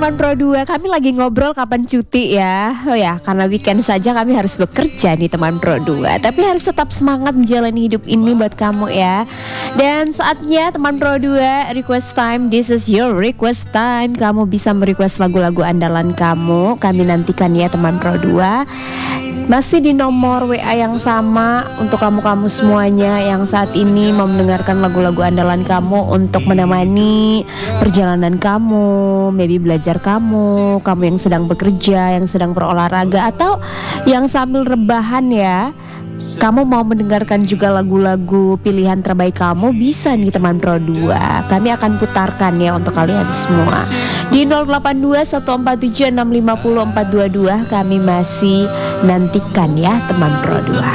teman Pro 2, kami lagi ngobrol kapan cuti ya. Oh ya, karena weekend saja kami harus bekerja nih teman Pro 2. Tapi harus tetap semangat menjalani hidup ini buat kamu ya. Dan saatnya teman Pro 2, request time. This is your request time. Kamu bisa merequest lagu-lagu andalan kamu. Kami nantikan ya teman Pro 2. Masih di nomor WA yang sama untuk kamu-kamu semuanya yang saat ini mau mendengarkan lagu-lagu andalan kamu untuk menemani perjalanan kamu, maybe belajar kamu yang sedang bekerja, yang sedang berolahraga, atau yang sambil rebahan ya. Kamu mau mendengarkan juga lagu-lagu pilihan terbaik kamu, bisa nih teman Pro 2. Kami akan putarkan ya untuk kalian semua. Di 082 147 650 422 kami masih nantikan ya teman Pro 2.